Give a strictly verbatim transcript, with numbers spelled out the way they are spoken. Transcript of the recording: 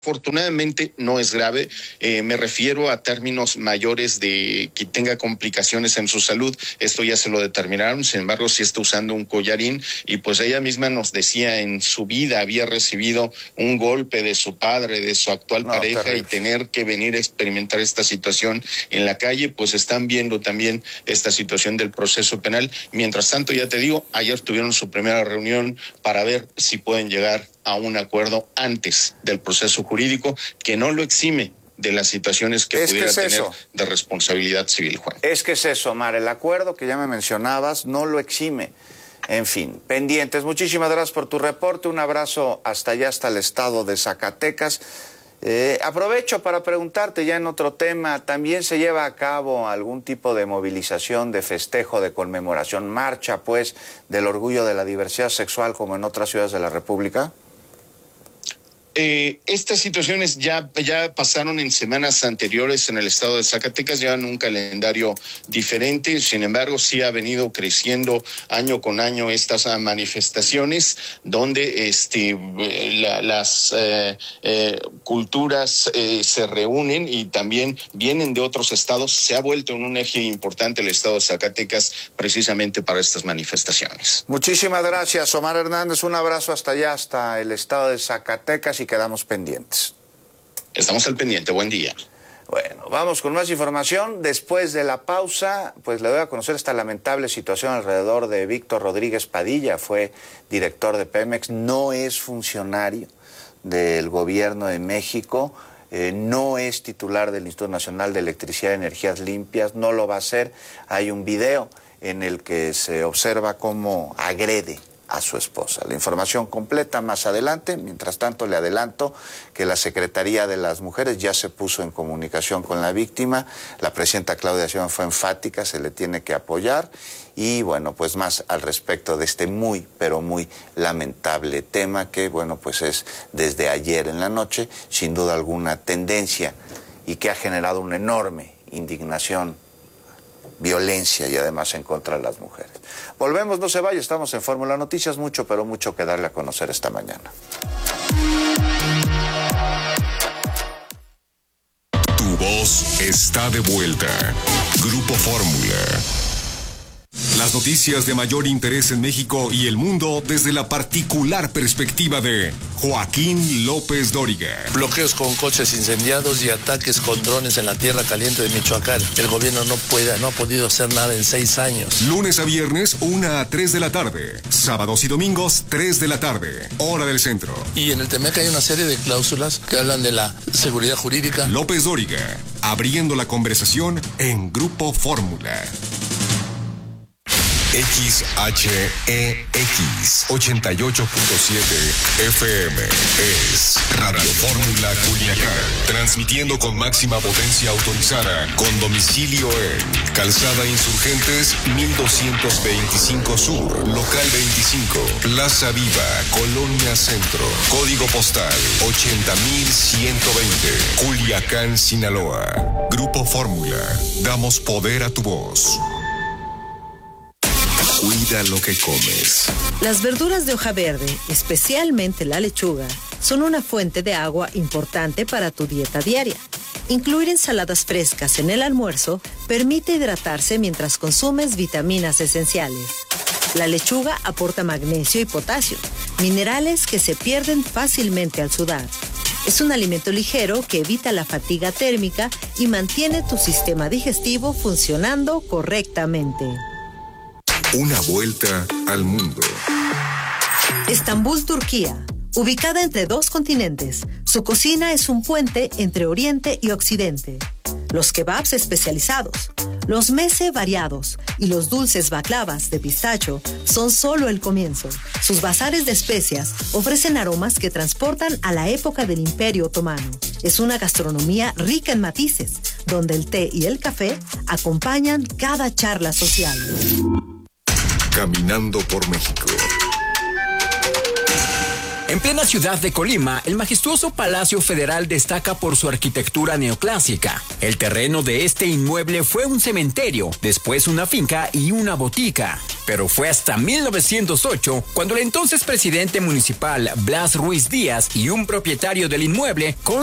Afortunadamente no es grave, eh, me refiero a términos mayores de que tenga complicaciones en su salud, esto ya se lo determinaron, sin embargo sí está usando un collarín y pues ella misma nos decía en su vida había recibido un golpe de su padre, de su actual no, pareja terrible. Y tener que venir a experimentar esta situación en la calle, pues están viendo también esta situación del proceso penal. Mientras tanto, ya te digo, ayer tuvieron su primera reunión para ver si pueden llegar a un acuerdo antes del proceso jurídico que no lo exime de las situaciones que es pudiera que es tener eso. De responsabilidad civil, Juan. Es que es eso, Omar, el acuerdo que ya me mencionabas no lo exime. En fin, pendientes. Muchísimas gracias por tu reporte, un abrazo hasta allá, hasta el estado de Zacatecas. Eh, aprovecho para preguntarte ya en otro tema, ¿también se lleva a cabo algún tipo de movilización, de festejo, de conmemoración, marcha, pues, del orgullo de la diversidad sexual como en otras ciudades de la República? Eh, estas situaciones ya, ya pasaron en semanas anteriores en el estado de Zacatecas, llevan un calendario diferente, sin embargo sí ha venido creciendo año con año estas manifestaciones donde este, la, las eh, eh, culturas eh, se reúnen y también vienen de otros estados. Se ha vuelto en un eje importante el estado de Zacatecas precisamente para estas manifestaciones. Muchísimas gracias, Omar Hernández, un abrazo hasta allá, hasta el estado de Zacatecas, y quedamos pendientes. Estamos al pendiente, buen día. Bueno, vamos con más información. Después de la pausa, pues le doy a conocer esta lamentable situación alrededor de Víctor Rodríguez Padilla. Fue director de Pemex, no es funcionario del gobierno de México, eh, no es titular del Instituto Nacional de Electricidad y Energías Limpias, no lo va a hacer. Hay un video en el que se observa cómo agrede a su esposa. La información completa más adelante. Mientras tanto, le adelanto que la Secretaría de las Mujeres ya se puso en comunicación con la víctima. La presidenta Claudia Sheinbaum fue enfática, se le tiene que apoyar. Y bueno, pues más al respecto de este muy, pero muy lamentable tema que, bueno, pues es desde ayer en la noche, sin duda alguna tendencia y que ha generado una enorme indignación, violencia y además en contra de las mujeres. Volvemos, no se vaya, estamos en Fórmula Noticias, mucho, pero mucho que darle a conocer esta mañana. Tu voz está de vuelta. Grupo Fórmula. Las noticias de mayor interés en México y el mundo desde la particular perspectiva de Joaquín López Dóriga. Bloqueos con coches incendiados y ataques con drones en la tierra caliente de Michoacán. El gobierno no puede, no ha podido hacer nada en seis años. Lunes a viernes, una a tres de la tarde. Sábados y domingos, tres de la tarde. Hora del centro. Y en el Temec hay una serie de cláusulas que hablan de la seguridad jurídica. López Dóriga, abriendo la conversación en Grupo Fórmula. X H E X ochenta y ocho punto siete F M es Radio Fórmula Culiacán, transmitiendo con máxima potencia autorizada, con domicilio en Calzada Insurgentes mil doscientos veinticinco Sur, Local veinticinco, Plaza Viva, Colonia Centro, Código Postal ochenta mil ciento veinte, Culiacán, Sinaloa. Grupo Fórmula, damos poder a tu voz. Cuida lo que comes. Las verduras de hoja verde, especialmente la lechuga, son una fuente de agua importante para tu dieta diaria. Incluir ensaladas frescas en el almuerzo permite hidratarse mientras consumes vitaminas esenciales. La lechuga aporta magnesio y potasio, minerales que se pierden fácilmente al sudar. Es un alimento ligero que evita la fatiga térmica y mantiene tu sistema digestivo funcionando correctamente. Una vuelta al mundo. Estambul, Turquía. Ubicada entre dos continentes, su cocina es un puente entre Oriente y Occidente. Los kebabs especializados, los meze variados y los dulces baklavas de pistacho son solo el comienzo. Sus bazares de especias ofrecen aromas que transportan a la época del Imperio Otomano. Es una gastronomía rica en matices, donde el té y el café acompañan cada charla social. Caminando por México. En plena ciudad de Colima, el majestuoso Palacio Federal destaca por su arquitectura neoclásica. El terreno de este inmueble fue un cementerio, después una finca y una botica. Pero fue hasta mil novecientos ocho cuando el entonces presidente municipal Blas Ruiz Díaz y un propietario del inmueble